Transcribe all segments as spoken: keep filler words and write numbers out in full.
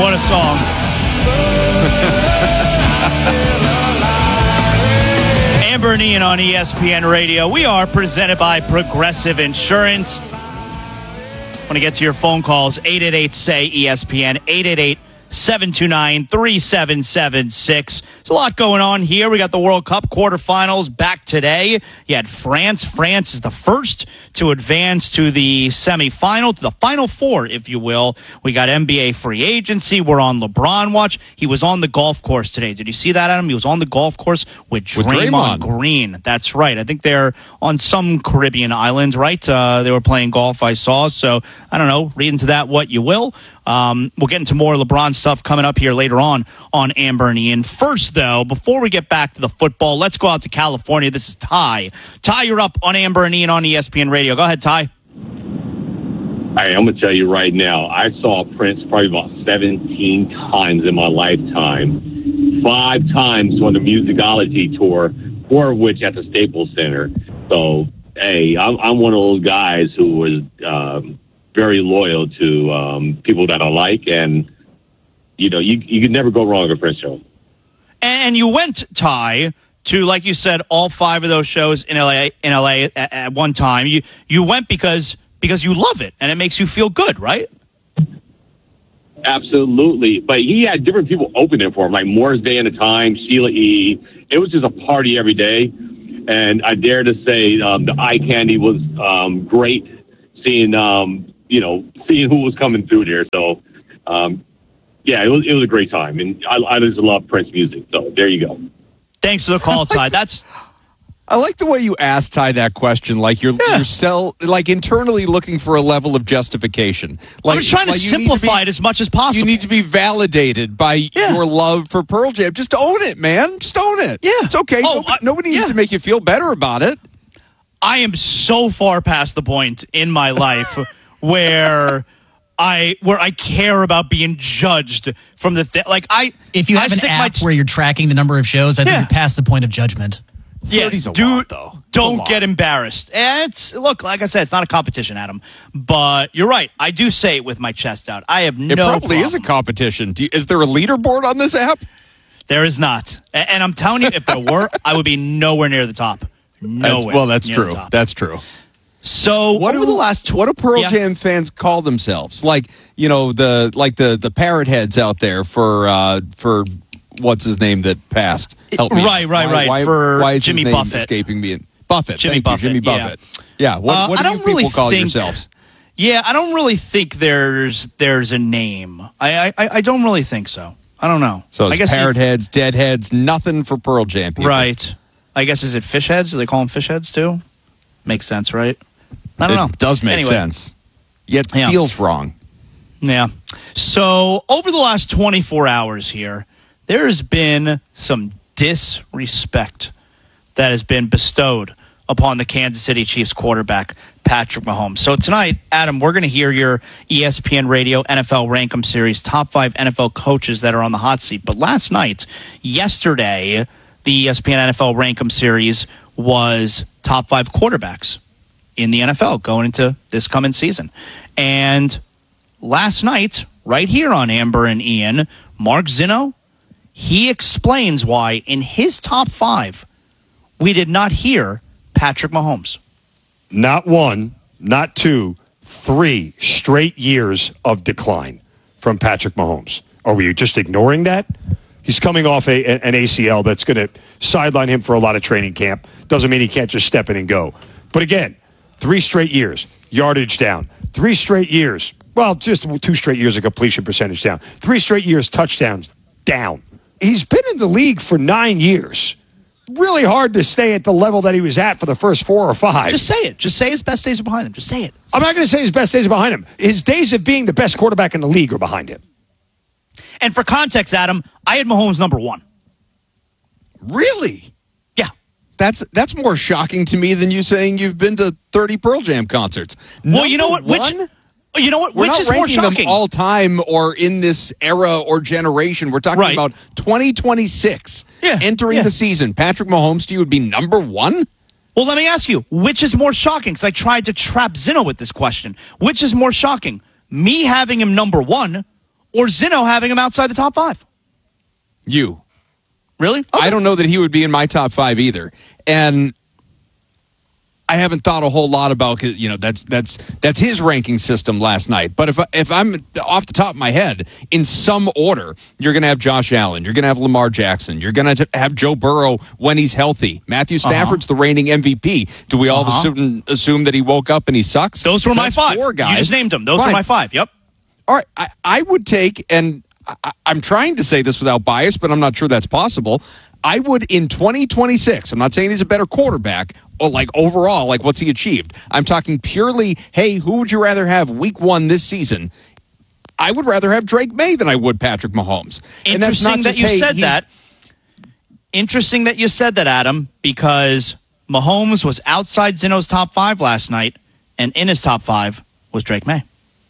what a song. Amber and Ian on E S P N Radio. We are presented by Progressive Insurance. Want to get to your phone calls, eight eight eight, S A Y, E S P N, eight eight eight, seven two nine, three seven seven six. There's a lot going on here. We got the World Cup quarterfinals back today. You had France. France is the first to advance to the semifinal, to the Final Four, if you will. We got N B A free agency. We're on LeBron watch. He was on the golf course today. Did you see that, Adam? He was on the golf course with Draymond, with Draymond. Green. That's right. I think they're on some Caribbean island, right? Uh, they were playing golf, I saw. So, I don't know. Read into that what you will. Um, we'll get into more LeBron stuff coming up here later on on Amber and Ian. First, though, before we get back to the football, let's go out to California. This is Ty. Ty, you're up on Amber and Ian on E S P N Radio. Go ahead, Ty. All right, I'm going to tell you right now, I saw Prince probably about seventeen times in my lifetime. Five times on the Musicology tour, four of which at the Staples Center. So, hey, I'm, I'm one of those guys who was um, very loyal to um, people that I like, and, you know, you you could never go wrong with a Prince show. And you went, Ty, to, like you said, all five of those shows in L A in L A at, at one time. You you went because because you love it, and it makes you feel good, right? Absolutely. But he had different people opening for him, like Morris Day at a time, Sheila E. It was just a party every day. And I dare to say um, the eye candy was um, great, seeing, um, you know, seeing who was coming through there. So, um, yeah, it was it was a great time. And I, I just love Prince music. So there you go. Thanks for the call, Ty. That's... I like the way you asked Ty that question. Like you're, yeah. you're still like internally looking for a level of justification. Like, I'm just trying like to simplify to be, it as much as possible. You need to be validated by yeah. your love for Pearl Jam. Just own it, man. Just own it. Yeah, it's okay. Oh, nobody, uh, nobody needs yeah. to make you feel better about it. I am so far past the point in my life where I where I care about being judged from the th- like I. If you have I an app t- where you're tracking the number of shows, I think yeah. you're past the point of judgment. Yeah, a do, lot, though. Don't get embarrassed. And it's look, like I said, it's not a competition, Adam. But you're right. I do say it with my chest out. I have no. It probably problem. is a competition. Do you, is there a leaderboard on this app? There is not. And, and I'm telling you, if there were, I would be nowhere near the top. Nowhere. That's, well, that's near true. The top. That's true. So what over do the last, tw- what do Pearl yeah. Jam fans call themselves? Like you know the like the the parrot heads out there for uh, for. What's his name that passed? Help me. Right, right, why, right. Why, for why is Jimmy his name Buffett. escaping me? Buffett. Jimmy Thank Buffett. You, Jimmy Buffett. Yeah. yeah. What, uh, what do I you don't people really call think, yourselves? Yeah, I don't really think there's there's a name. I I, I don't really think so. I don't know. So it's I guess parrot you, heads, dead heads, nothing for Pearl Jam people. Right. I guess is it fish heads? Do they call them fish heads too? Makes sense, right? I don't it know. It does make anyway. sense. Yet yeah. feels wrong. Yeah. So over the last twenty-four hours here, there has been some disrespect that has been bestowed upon the Kansas City Chiefs quarterback, Patrick Mahomes. So tonight, Adam, we're going to hear your E S P N Radio N F L Rankem Series, top five N F L coaches that are on the hot seat. But last night, yesterday, the E S P N N F L Rankem Series was top five quarterbacks in the N F L going into this coming season. And last night, right here on Amber and Ian, Mark Zinno, he explains why in his top five, we did not hear Patrick Mahomes. Not one, not two, three straight years of decline from Patrick Mahomes. Are we just ignoring that? He's coming off a, an A C L that's going to sideline him for a lot of training camp. Doesn't mean he can't just step in and go. But again, three straight years, yardage down. Three straight years, well, just two straight years of completion percentage down. Three straight years, touchdowns down. He's been in the league for nine years. Really hard to stay at the level that he was at for the first four or five. Just say it. Just say his best days are behind him. Just say it. I'm not going to say his best days are behind him. His days of being the best quarterback in the league are behind him. And for context, Adam, I had Mahomes number one. Really? Yeah. That's that's more shocking to me than you saying you've been to thirty Pearl Jam concerts. Well, Number you know what? One? Which, you know what? We're Which not is more ranking them shocking? all time or in this era or generation. We're talking Right. about twenty twenty-six. Yeah, Entering yeah. the season. Patrick Mahomes to you would be number one? Well, let me ask you, which is more shocking? Because I tried to trap Zinno with this question. Which is more shocking? Me having him number one or Zinno having him outside the top five? You. Really? Okay. I don't know that he would be in my top five either. And I haven't thought a whole lot about, you know, that's that's that's his ranking system last night. But if if I'm off the top of my head, in some order, you're going to have Josh Allen, you're going to have Lamar Jackson, you're going to have Joe Burrow when he's healthy. Matthew Stafford's uh-huh. the reigning M V P. Do we all uh-huh. assume, assume that he woke up and he sucks? Those were my five. Four guys. You just named them. Those Fine. were my five. Yep. All right. I, I would take, and I, I'm trying to say this without bias, but I'm not sure that's possible. I would, in twenty twenty-six, I'm not saying he's a better quarterback, or like overall, like what's he achieved? I'm talking purely, hey, who would you rather have week one this season? I would rather have Drake May than I would Patrick Mahomes. Interesting and that's not that just, you hey, said that. Interesting that you said that, Adam, because Mahomes was outside Zinno's top five last night, and in his top five was Drake May.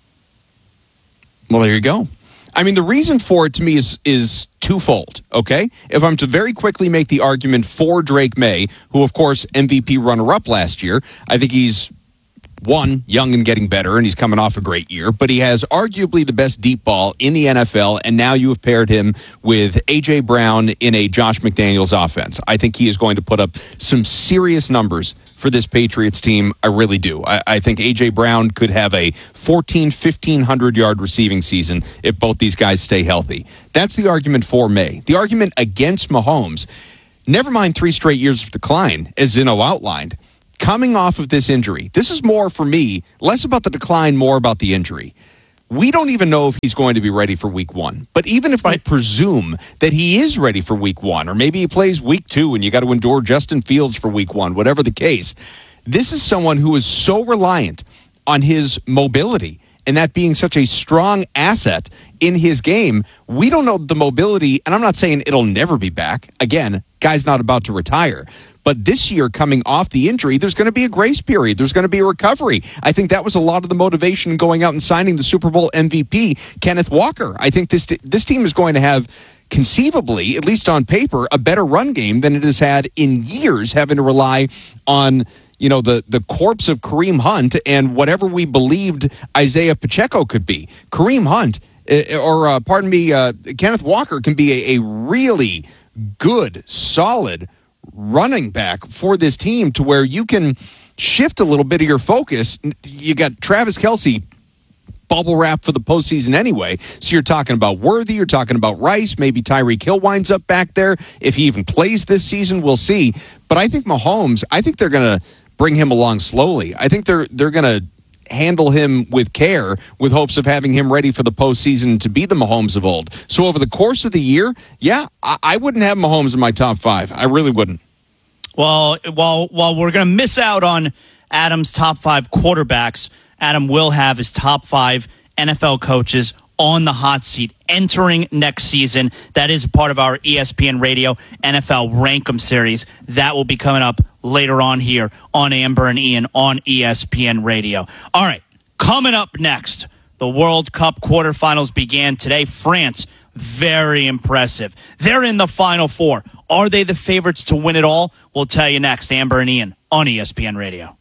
Well, there you go. I mean, the reason for it to me is is twofold, okay? If I'm to very quickly make the argument for Drake May, who, of course, M V P runner-up last year, I think he's, one, young and getting better, and he's coming off a great year, but he has arguably the best deep ball in the N F L, and now you have paired him with A J. Brown in a Josh McDaniels offense. I think he is going to put up some serious numbers for this Patriots team. I really do. I, I think A J. Brown could have a fourteen, fifteen hundred yard receiving season if both these guys stay healthy. That's the argument for May. The argument against Mahomes, never mind three straight years of decline, as Zinno outlined, coming off of this injury. This is more, for me, less about the decline, more about the injury. We don't even know if he's going to be ready for week one. But even if I presume that he is ready for week one, or maybe he plays week two and you got to endure Justin Fields for week one, whatever the case, this is someone who is so reliant on his mobility and that being such a strong asset in his game. We don't know the mobility, and I'm not saying it'll never be back. Again, guy's not about to retire. But this year, coming off the injury, there's going to be a grace period. There's going to be a recovery. I think that was a lot of the motivation going out and signing the Super Bowl M V P, Kenneth Walker. I think this this team is going to have, conceivably, at least on paper, a better run game than it has had in years, having to rely on, you know, the, the corpse of Kareem Hunt and whatever we believed Isaiah Pacheco could be. Kareem Hunt, or uh, pardon me, uh, Kenneth Walker can be a, a really good, solid running back for this team to where you can shift a little bit of your focus. You got Travis Kelce bubble wrap for the postseason anyway. So you're talking about Worthy, you're talking about Rice, maybe Tyreek Hill winds up back there. If he even plays this season, we'll see. But I think Mahomes, I think they're going to bring him along slowly. I think they're they're going to handle him with care with hopes of having him ready for the postseason to be the Mahomes of old. So over the course of the year, yeah, I, I wouldn't have Mahomes in my top five. I really wouldn't. Well, while while we're going to miss out on Adam's top five quarterbacks, Adam will have his top five N F L coaches on the hot seat entering next season. That is a part of our E S P N Radio N F L Rankem series. That will be coming up later on here on Amber and Ian on E S P N Radio. All right, coming up next, the World Cup quarterfinals began today. France, very impressive. They're in the Final Four. Are they the favorites to win it all? We'll tell you next. Amber and Ian on E S P N Radio.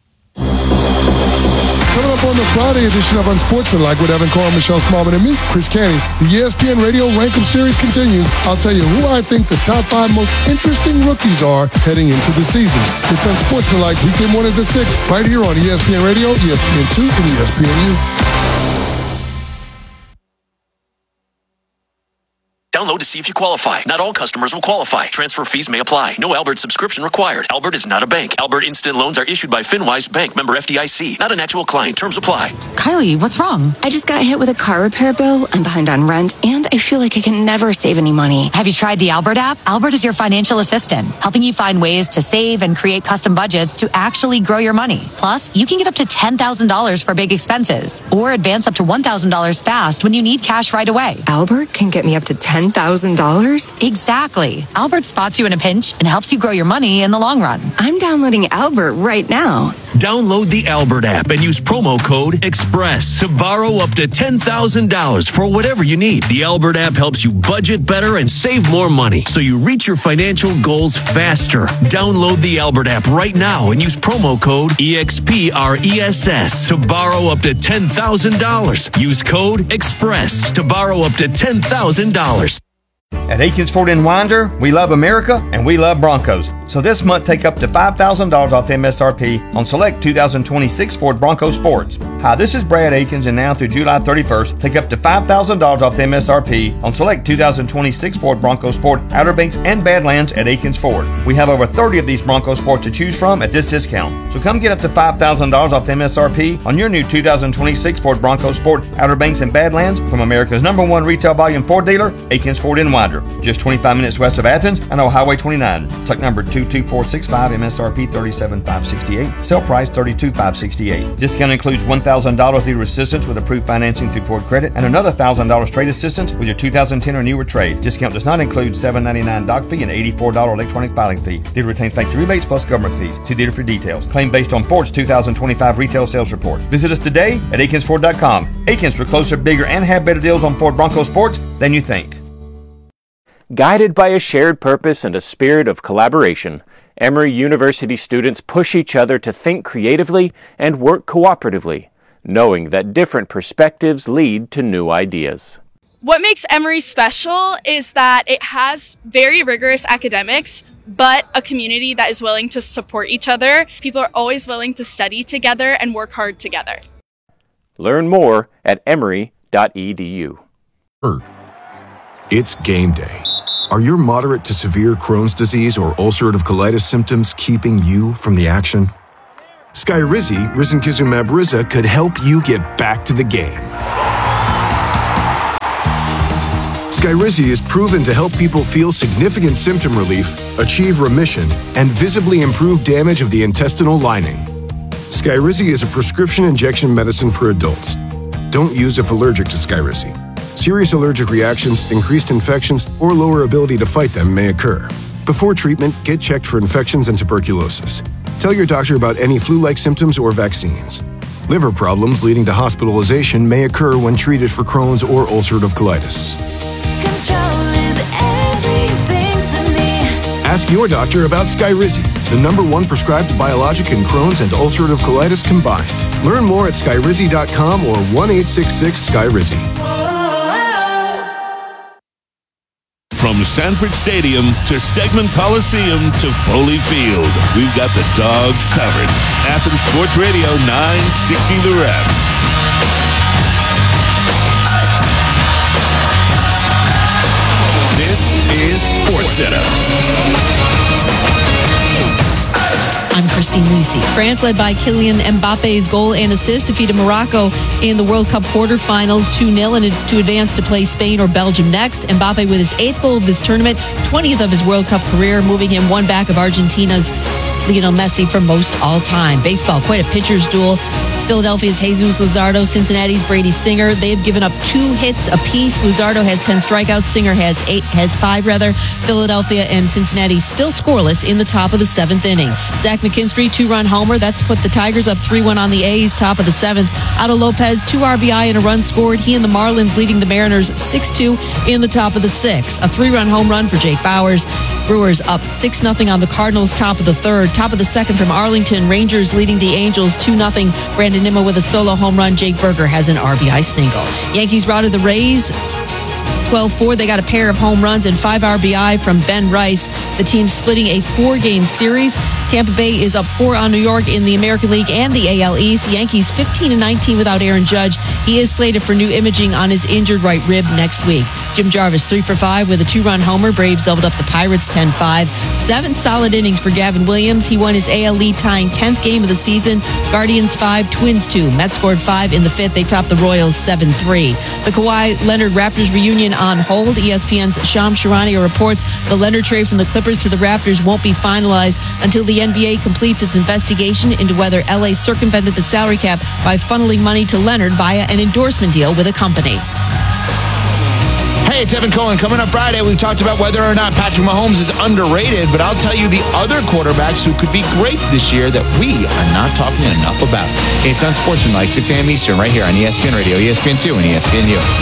Coming up on the Friday edition of Unsportsmanlike with Evan Carl, Michelle Smallman, and me, Chris Canty, the E S P N Radio Rankem series continues. I'll tell you who I think the top five most interesting rookies are heading into the season. It's Unsportsmanlike, weekday mornings at six, right here on E S P N Radio, E S P N two, and E S P N U. Download to see if you qualify. Not all customers will qualify. Transfer fees may apply. No Albert subscription required. Albert is not a bank. Albert Instant Loans are issued by FinWise Bank, member F D I C. Not an actual client. Terms apply. Kylie, what's wrong? I just got hit with a car repair bill. I'm behind on rent, and I feel like I can never save any money. Have you tried the Albert app? Albert is your financial assistant, helping you find ways to save and create custom budgets to actually grow your money. Plus, you can get up to ten thousand dollars for big expenses, or advance up to one thousand dollars fast when you need cash right away. Albert can get me up to ten thousand dollars? Exactly. Albert spots you in a pinch and helps you grow your money in the long run. I'm downloading Albert right now. Download the Albert app and use promo code EXPRESS to borrow up to ten thousand dollars for whatever you need. The Albert app helps you budget better and save more money so you reach your financial goals faster. Download the Albert app right now and use promo code EXPRESS to borrow up to ten thousand dollars. Use code EXPRESS to borrow up to ten thousand dollars. At Akins Ford in Winder, we love America and we love Broncos. So this month, take up to five thousand dollars off M S R P on select two thousand twenty-six Ford Bronco Sports. Hi, this is Brad Akins, and now through July thirty-first, take up to five thousand dollars off M S R P on select two thousand twenty-six Ford Bronco Sport, Outer Banks, and Badlands at Akins Ford. We have over thirty of these Bronco Sports to choose from at this discount. So come get up to five thousand dollars off M S R P on your new two thousand twenty-six Ford Bronco Sport, Outer Banks, and Badlands from America's number one retail volume Ford dealer, Akins Ford in Winder. Just twenty-five minutes west of Athens and on Highway twenty-nine. Truck number two two four six five, M S R P thirty-seven thousand five hundred sixty-eight. Sale price thirty-two thousand five hundred sixty-eight. Discount includes one thousand dollars dealer assistance with approved financing through Ford Credit and another one thousand dollars trade assistance with your two thousand ten or newer trade. Discount does not include seven dollars and ninety-nine cents doc fee and eighty-four dollars electronic filing fee. Dealer retains factory rebates plus government fees. See dealer for details. Claim based on Ford's two thousand twenty-five retail sales report. Visit us today at Akins Ford dot com. Akins, we're closer, bigger, and have better deals on Ford Bronco Sports than you think. Guided by a shared purpose and a spirit of collaboration, Emory University students push each other to think creatively and work cooperatively, knowing that different perspectives lead to new ideas. What makes Emory special is that it has very rigorous academics, but a community that is willing to support each other. People are always willing to study together and work hard together. Learn more at emory dot e d u. It's game day. Are your moderate to severe Crohn's disease or ulcerative colitis symptoms keeping you from the action? Skyrizi, risankizumab Riza, could help you get back to the game. Skyrizi is proven to help people feel significant symptom relief, achieve remission, and visibly improve damage of the intestinal lining. Skyrizi is a prescription injection medicine for adults. Don't use if allergic to Skyrizi. Serious allergic reactions, increased infections, or lower ability to fight them may occur. Before treatment, get checked for infections and tuberculosis. Tell your doctor about any flu-like symptoms or vaccines. Liver problems leading to hospitalization may occur when treated for Crohn's or ulcerative colitis. Control is everything to me. Ask your doctor about Skyrizi, the number one prescribed biologic in Crohn's and ulcerative colitis combined. Learn more at skyrizi dot com or one eight six six Skyrizi. From Sanford Stadium to Stegman Coliseum to Foley Field, we've got the dogs covered. Athens Sports Radio nine sixty The Ref. This is SportsCenter. I'm Christine Lisi. France, led by Kylian Mbappe's goal and assist, defeated Morocco in the World Cup quarterfinals two nil and to advance to play Spain or Belgium next. Mbappe with his eighth goal of this tournament, twentieth of his World Cup career, moving him one back of Argentina's Lionel Messi for most all-time. Baseball, quite a pitcher's duel. Philadelphia's Jesus Luzardo, Cincinnati's Brady Singer. They've given up two hits apiece. Luzardo has ten strikeouts. Singer has eight, has five rather. Philadelphia and Cincinnati still scoreless in the top of the seventh inning. Zach McKinstry, two-run homer. That's put the Tigers up three one on the A's, top of the seventh. Otto Lopez, two R B I and a run scored. He and the Marlins leading the Mariners six two in the top of the sixth. A three-run home run for Jake Bowers. Brewers up six nothing on the Cardinals, top of the third. Top of the second from Arlington. Rangers leading the Angels two nothing. Brandon Nimmo with a solo home run. Jake Berger has an R B I single. Yankees routed the Rays twelve four. They got a pair of home runs and five R B I from Ben Rice. The team splitting a four-game series. Tampa Bay is up four on New York in the American League and the A L East. Yankees fifteen and nineteen without Aaron Judge. He is slated for new imaging on his injured right rib next week. Jim Jarvis, three for five with a two-run homer. Braves doubled up the Pirates ten five. Seven solid innings for Gavin Williams. He won his A L lead tying tenth game of the season. Guardians five, Twins two. Mets scored five in the fifth. They topped the Royals seven three. The Kawhi Leonard Raptors reunion on hold. E S P N's Shams Charania reports the Leonard trade from the Clippers to the Raptors won't be finalized until the N B A completes its investigation into whether L A circumvented the salary cap by funneling money to Leonard via an endorsement deal with a company. Hey, it's Evan Cohen. Coming up Friday, we've talked about whether or not Patrick Mahomes is underrated, but I'll tell you the other quarterbacks who could be great this year that we are not talking enough about. It's on Sportsmanlike, six a.m. Eastern, right here on E S P N Radio, E S P N two, and E S P N U.